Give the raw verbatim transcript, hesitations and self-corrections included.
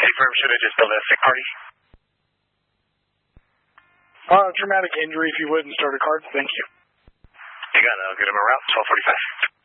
firm should have just built a sick party. Uh, traumatic injury, if you would, and start a card. Thank you. You got it. I'll get him a route. twelve forty-five.